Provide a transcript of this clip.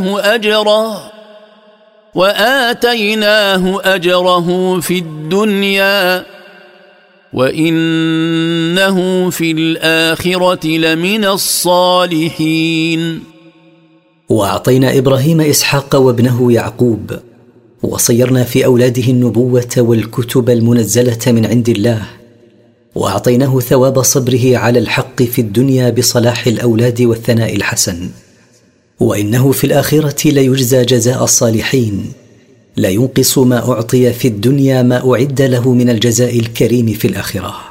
أجرا وآتيناه أجره في الدنيا وإنه في الآخرة لمن الصالحين. وأعطينا إبراهيم إسحاق وابنه يعقوب، وصيرنا في أولاده النبوة والكتب المنزلة من عند الله، وأعطيناه ثواب صبره على الحق في الدنيا بصلاح الأولاد والثناء الحسن، وإنه في الآخرة ليجزى جزاء الصالحين، لا ينقص ما أعطي في الدنيا ما أعد له من الجزاء الكريم في الآخرة.